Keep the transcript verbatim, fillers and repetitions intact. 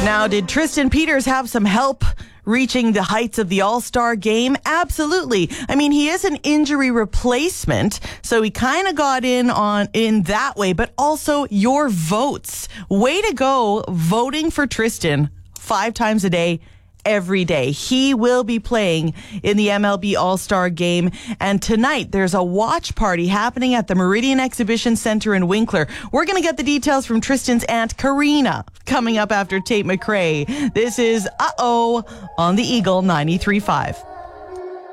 Now, did Tristan Peters have some help reaching the heights of the All-Star game? Absolutely. I mean, he is an injury replacement, so he kind of got in on in that way, but also your votes. Way to go voting for Tristan five times a day, every day. He will be playing in the M L B All-Star Game. And tonight, there's a watch party happening at the Meridian Exhibition Center in Winkler. We're going to get the details from Tristan's aunt, Karina, coming up after Tate McRae. This is Uh-Oh on the Eagle ninety-three point five.